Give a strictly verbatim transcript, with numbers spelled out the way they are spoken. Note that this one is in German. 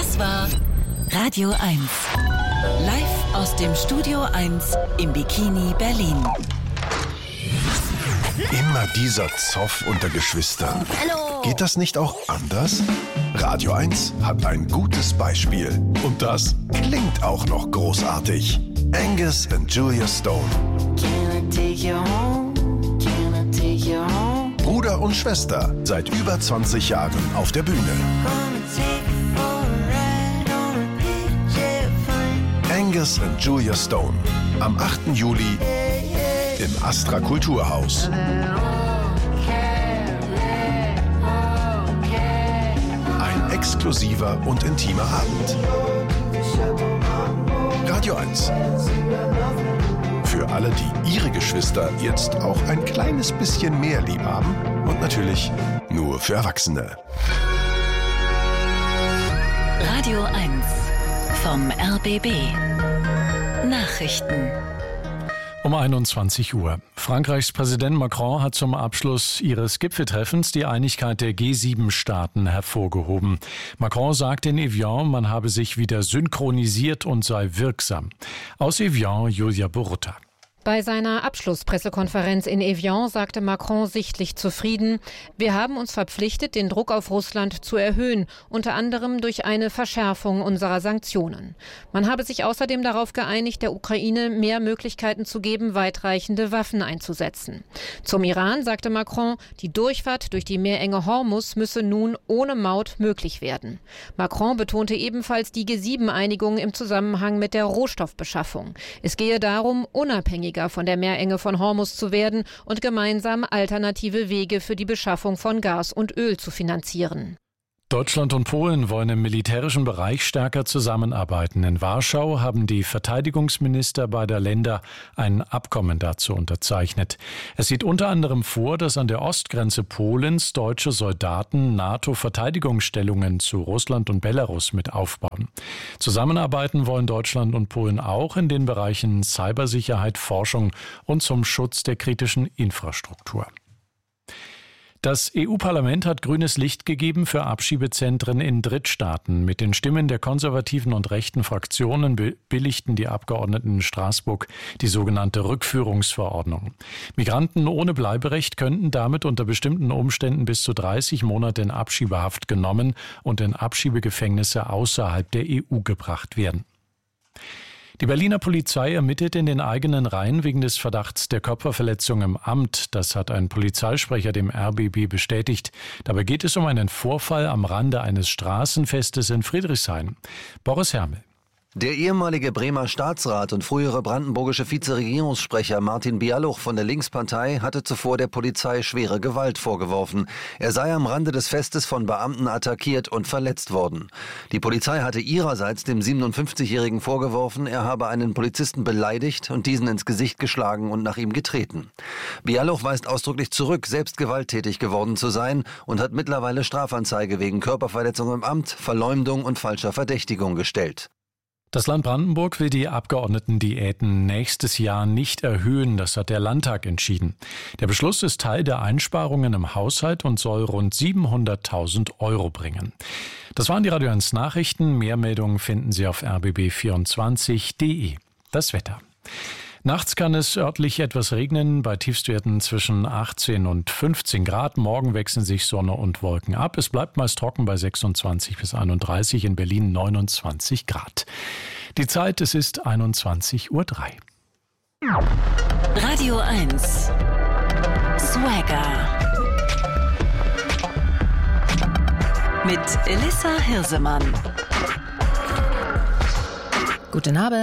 Das war Radio eins. Live aus dem Studio eins im Bikini Berlin. Immer dieser Zoff unter Geschwistern. Hallo. Geht das nicht auch anders? Radio eins hat ein gutes Beispiel. Und das klingt auch noch großartig. Angus and Julia Stone. Can I take you home? Can I take you home? Bruder und Schwester, seit über zwanzig Jahren auf der Bühne. Gonna take you for a ride on a P J. Angus and Julia Stone. Am achten Juli im Astra Kulturhaus. Ein exklusiver und intimer Abend. Radio eins. Für alle, die ihre Geschwister jetzt auch ein kleines bisschen mehr lieb haben. Und natürlich nur für Erwachsene. Radio eins vom R B B. Nachrichten. Um einundzwanzig Uhr. Frankreichs Präsident Macron hat zum Abschluss ihres Gipfeltreffens die Einigkeit der G sieben Staaten hervorgehoben. Macron sagt in Evian, man habe sich wieder synchronisiert und sei wirksam. Aus Evian, Julia Borutta. Bei seiner Abschlusspressekonferenz in Evian sagte Macron sichtlich zufrieden: Wir haben uns verpflichtet, den Druck auf Russland zu erhöhen, unter anderem durch eine Verschärfung unserer Sanktionen. Man habe sich außerdem darauf geeinigt, der Ukraine mehr Möglichkeiten zu geben, weitreichende Waffen einzusetzen. Zum Iran sagte Macron, die Durchfahrt durch die Meerenge Hormuz müsse nun ohne Maut möglich werden. Macron betonte ebenfalls die G sieben Einigung im Zusammenhang mit der Rohstoffbeschaffung. Es gehe darum, unabhängig von der Meerenge von Hormuz zu werden und gemeinsam alternative Wege für die Beschaffung von Gas und Öl zu finanzieren. Deutschland und Polen wollen im militärischen Bereich stärker zusammenarbeiten. In Warschau haben die Verteidigungsminister beider Länder ein Abkommen dazu unterzeichnet. Es sieht unter anderem vor, dass an der Ostgrenze Polens deutsche Soldaten NATO-Verteidigungsstellungen zu Russland und Belarus mit aufbauen. Zusammenarbeiten wollen Deutschland und Polen auch in den Bereichen Cybersicherheit, Forschung und zum Schutz der kritischen Infrastruktur. Das E U-Parlament hat grünes Licht gegeben für Abschiebezentren in Drittstaaten. Mit den Stimmen der konservativen und rechten Fraktionen billigten die Abgeordneten in Straßburg die sogenannte Rückführungsverordnung. Migranten ohne Bleiberecht könnten damit unter bestimmten Umständen bis zu dreißig Monate in Abschiebehaft genommen und in Abschiebegefängnisse außerhalb der E U gebracht werden. Die Berliner Polizei ermittelt in den eigenen Reihen wegen des Verdachts der Körperverletzung im Amt. Das hat ein Polizeisprecher dem R B B bestätigt. Dabei geht es um einen Vorfall am Rande eines Straßenfestes in Friedrichshain. Boris Hermel. Der ehemalige Bremer Staatsrat und frühere brandenburgische Vizeregierungssprecher Martin Bialuch von der Linkspartei hatte zuvor der Polizei schwere Gewalt vorgeworfen. Er sei am Rande des Festes von Beamten attackiert und verletzt worden. Die Polizei hatte ihrerseits dem siebenundfünfzigjährigen vorgeworfen, er habe einen Polizisten beleidigt und diesen ins Gesicht geschlagen und nach ihm getreten. Bialuch weist ausdrücklich zurück, selbst gewalttätig geworden zu sein und hat mittlerweile Strafanzeige wegen Körperverletzung im Amt, Verleumdung und falscher Verdächtigung gestellt. Das Land Brandenburg will die Abgeordnetendiäten nächstes Jahr nicht erhöhen, das hat der Landtag entschieden. Der Beschluss ist Teil der Einsparungen im Haushalt und soll rund siebenhunderttausend Euro bringen. Das waren die Radio eins Nachrichten. Mehr Meldungen finden Sie auf r b b vierundzwanzig punkt d e. Das Wetter. Nachts kann es örtlich etwas regnen, bei Tiefstwerten zwischen achtzehn und fünfzehn Grad. Morgen wechseln sich Sonne und Wolken ab. Es bleibt meist trocken bei sechsundzwanzig bis einunddreißig, in Berlin neunundzwanzig Grad. Die Zeit, es ist einundzwanzig Uhr drei. Radio eins. Swagger. Mit Elissa Hirsemann. Guten Abend.